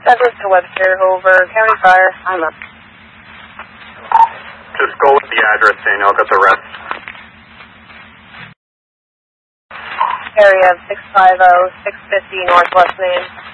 Douglas to Webster, over. County Fire. I'm up. Just go with the address, Daniel. I'll get the rest. Area of 650, 650 Northwest Main.